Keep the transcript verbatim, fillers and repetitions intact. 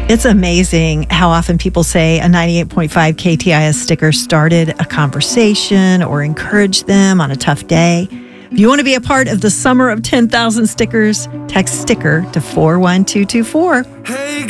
It's amazing how often people say a ninety-eight point five K T I S sticker started a conversation or encouraged them on a tough day. If you want to be a part of the summer of ten thousand stickers, text sticker to four one two two four. Hey